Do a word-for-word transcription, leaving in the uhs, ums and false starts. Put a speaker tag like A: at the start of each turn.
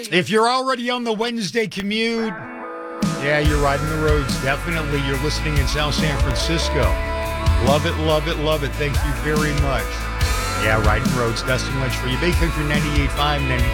A: If you're already on the Wednesday commute, yeah, you're riding the roads. Definitely. You're listening in South San Francisco. Love it, love it, love it. Thank you very much. Yeah, riding roads. Dustin Lynch for you. Bay Country ninety-eight point five, ninety-three